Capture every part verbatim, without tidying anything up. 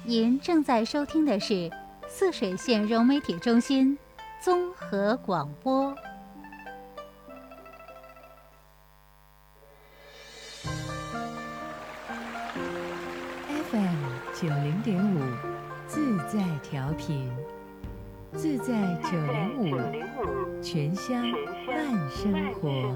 您正在收听的是泗水县融媒体中心综合广播。 F M 九零点五，自在调频，自在九零五，全乡慢生活。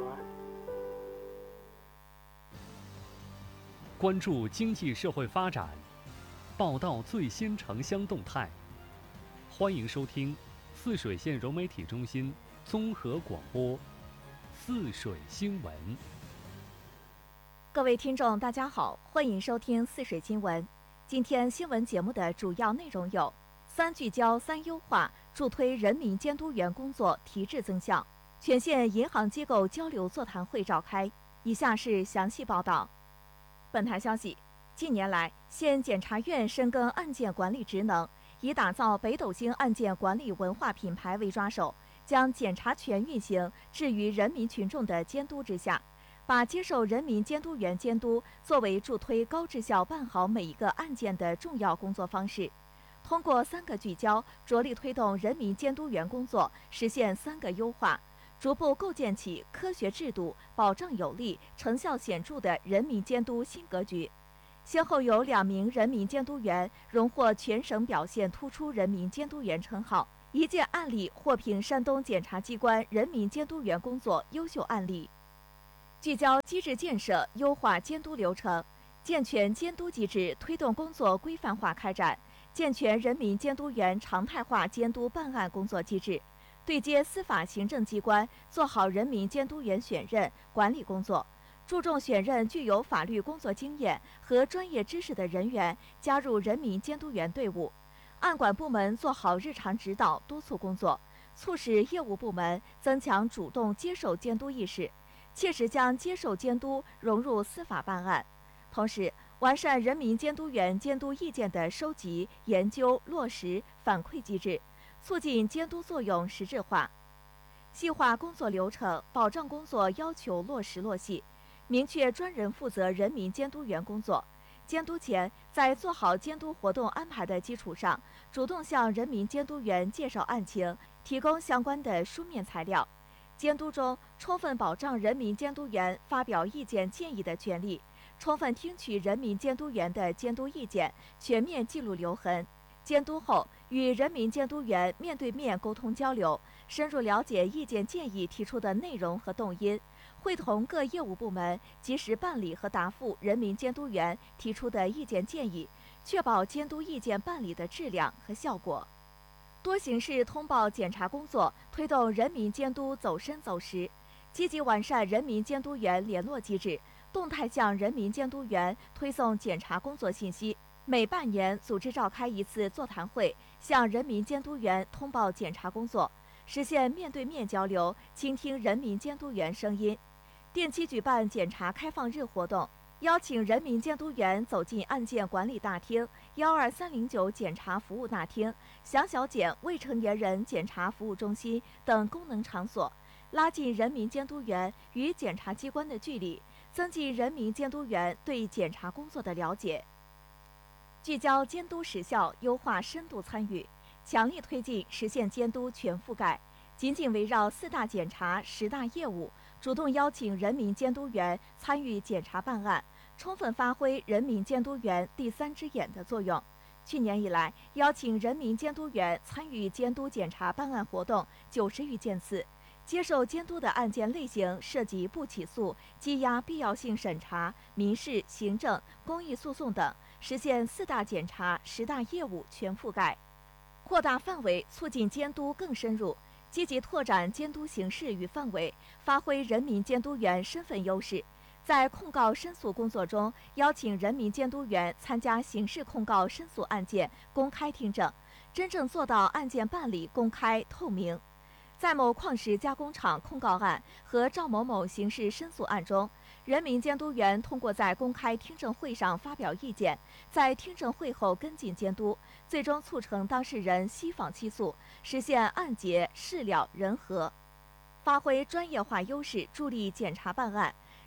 关注经济社会发展，报道最新城乡动态。欢迎收听泗水县融媒体中心综合广播泗水新闻。 各位听众大家好，欢迎收听泗水新闻。今天新闻节目的主要内容有：三聚焦三优化，助推人民监督员工作提质增效；全县银行机构交流座谈会召开。以下是详细报道。本台消息，近年来，县检察院深耕案件管理职能，以打造北斗星案件管理文化品牌为抓手，将检察权运行置于人民群众的监督之下，把接受人民监督员监督作为助推高质效办好每一个案件的重要工作方式。通过三个聚焦，着力推动人民监督员工作实现三个优化，逐步构建起科学制度、保障有力、成效显著的人民监督新格局。先后有两名人民监督员荣获全省表现突出人民监督员称号，一件案例获评山东检察机关人民监督员工作优秀案例。聚焦机制建设，优化监督流程，健全监督机制，推动工作规范化开展，健全人民监督员常态化监督办案工作机制，对接司法行政机关，做好人民监督员选任管理工作，注重选任具有法律工作经验和专业知识的人员加入人民监督员队伍，案管部门做好日常指导督促工作，促使业务部门增强主动接受监督意识，切实将接受监督融入司法办案。同时，完善人民监督员监督意见的收集、研究、落实、反馈机制，促进监督作用实质化，细化工作流程，保障工作要求落实落细，明确专人负责人民监督员工作。监督前，在做好监督活动安排的基础上，主动向人民监督员介绍案情，提供相关的书面材料。监督中，充分保障人民监督员发表意见建议的权利，充分听取人民监督员的监督意见，全面记录留痕。监督后，与人民监督员面对面沟通交流，深入了解意见建议提出的内容和动因，会同各业务部门及时办理和答复人民监督员提出的意见建议，确保监督意见办理的质量和效果。多形式通报检查工作，推动人民监督走深走实，积极完善人民监督员联络机制，动态向人民监督员推送检查工作信息。每半年组织召开一次座谈会，向人民监督员通报检查工作，实现面对面交流，倾听人民监督员声音。定期举办检查开放日活动，邀请人民监督员走进案件管理大厅、幺二三零九检查服务大厅、详小检未成年人检查服务中心等功能场所，拉近人民监督员与检察机关的距离，增进人民监督员对检察工作的了解。聚焦监督实效，优化深度参与，强力推进实现监督全覆盖。紧紧围绕四大检察、十大业务，主动邀请人民监督员参与检察办案，充分发挥人民监督员第三只眼的作用。去年以来，邀请人民监督员参与监督检察办案活动九十余件次，接受监督的案件类型涉及不起诉、羁押必要性审查、民事、行政、公益诉讼等，实现四大检察、十大业务全覆盖。扩大范围，促进监督更深入，积极拓展监督形式与范围，发挥人民监督员身份优势。在控告申诉工作中，邀请人民监督员参加刑事控告申诉案件公开听证，真正做到案件办理公开透明。在某矿石加工厂控告案和赵某某刑事申诉案中，人民监督员通过在公开听证会上发表意见，在听证会后跟进监督，最终促成当事人悉访起诉，实现案结事了人和。发挥专业化优势，助力检察办案，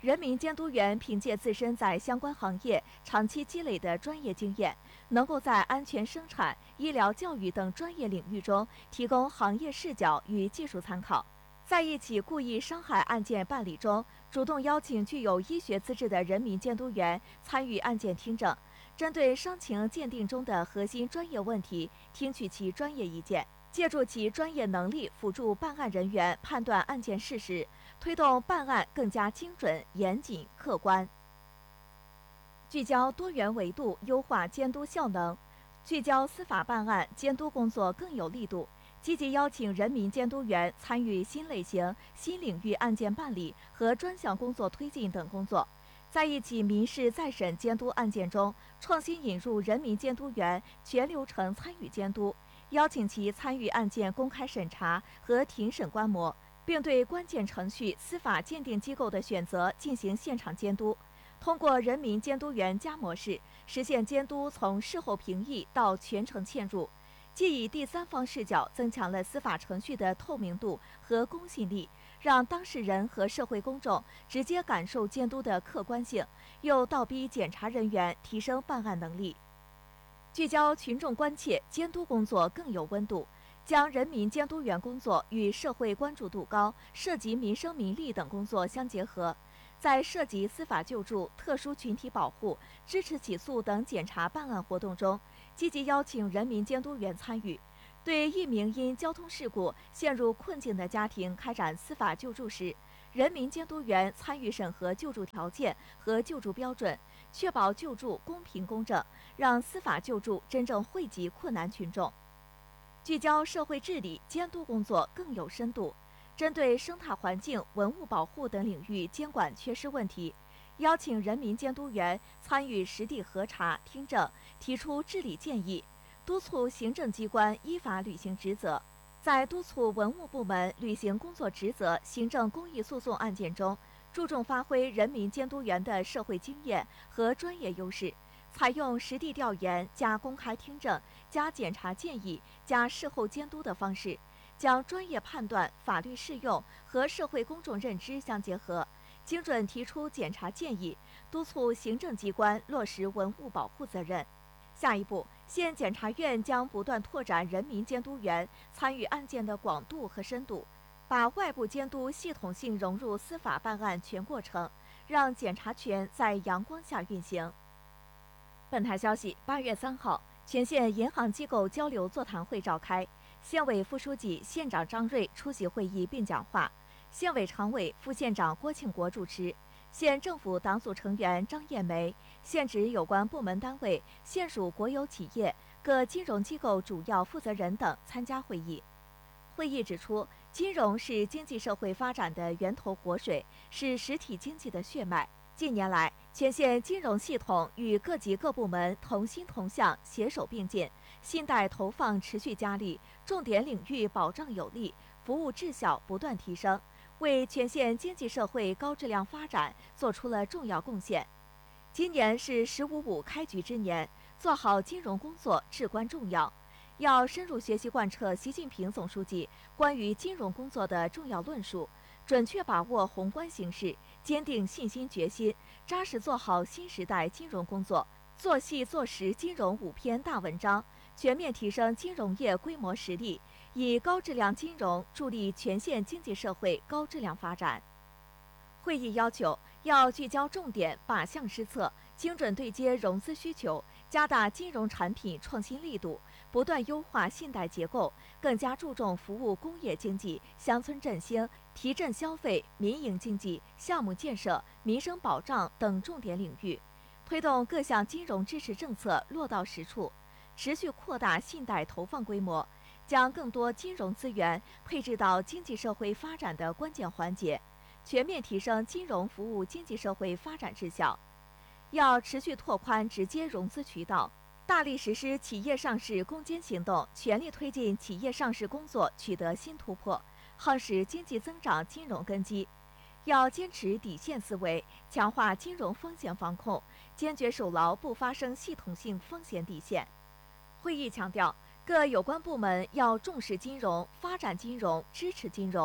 人民监督员凭借自身在相关行业长期积累的专业经验，能够在安全生产、医疗、教育等专业领域中提供行业视角与技术参考。在一起故意伤害案件办理中，主动邀请具有医学资质的人民监督员参与案件听证，针对伤情鉴定中的核心专业问题，听取其专业意见，借助其专业能力辅助办案人员判断案件事实，推动办案更加精准、严谨、客观。聚焦多元维度，优化监督效能，聚焦司法办案监督工作更有力度。积极邀请人民监督员参与新类型、新领域案件办理和专项工作推进等工作，在一起民事再审监督案件中，创新引入人民监督员全流程参与监督，邀请其参与案件公开审查和庭审观摩，并对关键程序司法鉴定机构的选择进行现场监督。通过人民监督员加模式，实现监督从事后评议到全程嵌入，既以第三方视角增强了司法程序的透明度和公信力，让当事人和社会公众直接感受监督的客观性，又倒逼检察人员提升办案能力。聚焦群众关切，监督工作更有温度，将人民监督员工作与社会关注度高、涉及民生民利等工作相结合，在涉及司法救助、特殊群体保护、支持起诉等检察办案活动中，积极邀请人民监督员参与，对一名因交通事故陷入困境的家庭开展司法救助时，人民监督员参与审核救助条件和救助标准，确保救助公平公正，让司法救助真正惠及困难群众。聚焦社会治理，监督工作更有深度，针对生态环境、文物保护等领域监管缺失问题，邀请人民监督员参与实地核查、听证，提出治理建议，督促行政机关依法履行职责。在督促文物部门履行工作职责行政公益诉讼案件中，注重发挥人民监督员的社会经验和专业优势，采用实地调研加公开听证加检察建议加事后监督的方式，将专业判断、法律适用和社会公众认知相结合，精准提出检察建议，督促行政机关落实文物保护责任。下一步，县检察院将不断拓展人民监督员参与案件的广度和深度，把外部监督系统性融入司法办案全过程，让检察权在阳光下运行。本台消息，八月三号，全县银行机构交流座谈会召开，县委副书记、县长张瑞出席会议并讲话，县委常委、副县长郭庆国主持。县政府党组成员张艳梅、县直有关部门单位、县属国有企业、各金融机构主要负责人等参加会议。会议指出，金融是经济社会发展的源头活水，是实体经济的血脉。近年来，全县金融系统与各级各部门同心同向、携手并进，信贷投放持续加力，重点领域保障有力，服务质效不断提升，为全县经济社会高质量发展做出了重要贡献。今年是“十五五”开局之年，做好金融工作至关重要。要深入学习贯彻习近平总书记关于金融工作的重要论述，准确把握宏观形势，坚定信心决心，扎实做好新时代金融工作，做细做实金融五篇大文章，全面提升金融业规模实力，以高质量金融助力全县经济社会高质量发展。会议要求，要聚焦重点，靶向施策，精准对接融资需求，加大金融产品创新力度，不断优化信贷结构，更加注重服务工业经济、乡村振兴、提振消费、民营经济、项目建设、民生保障等重点领域，推动各项金融支持政策落到实处，持续扩大信贷投放规模，将更多金融资源配置到经济社会发展的关键环节，全面提升金融服务经济社会发展质效。要持续拓宽直接融资渠道，大力实施企业上市攻坚行动，全力推进企业上市工作取得新突破，夯实经济增长金融根基。要坚持底线思维，强化金融风险防控，坚决守牢不发生系统性风险底线。会议强调，各有关部门要重视金融、发展金融、支持金融，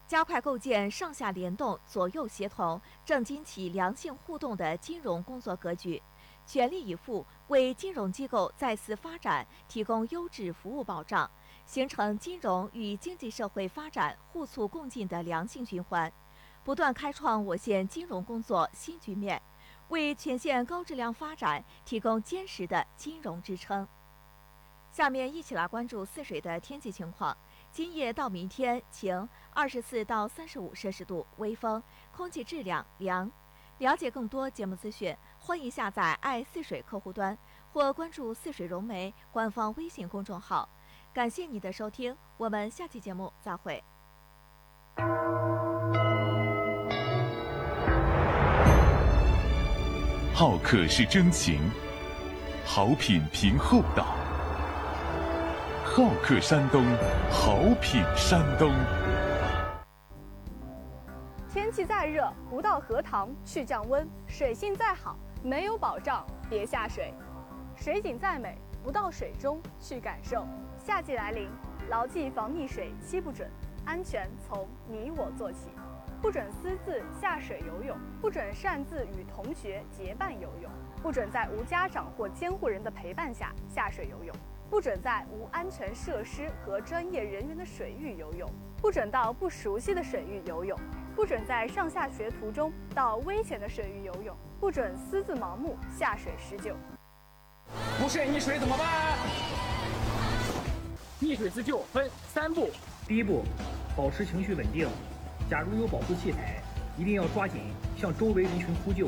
加快构建上下联动、左右协同、政经企良性互动的金融工作格局，全力以赴为金融机构再次发展提供优质服务保障，形成金融与经济社会发展互促共进的良性循环，不断开创我县金融工作新局面，为全县高质量发展提供坚实的金融支撑。下面一起来关注泗水的天气情况。今夜到明天晴，二十四到三十五摄氏度，微风，空气质量良。了解更多节目资讯，欢迎下载爱泗水客户端或关注泗水融媒官方微信公众号。感谢你的收听，我们下期节目再会。 好客是真情，好品凭厚道。好客山东，好品山东。 天气再热，不到荷塘去降温；水性再好，没有保障别下水；水景再美，不到水中去感受。夏季来临，牢记防溺水七不准，安全从你我做起。不准私自下水游泳，不准擅自与同学结伴游泳，不准在无家长或监护人的陪伴下下水游泳，不准在无安全设施和专业人员的水域游泳，不准到不熟悉的水域游泳，不准在上下学途中到危险的水域游泳，不准私自盲目下水施救。 不慎溺水怎么办？溺水自救分三步。 第一步，保持情绪稳定。假如有保护器材，一定要抓紧向周围人群呼救。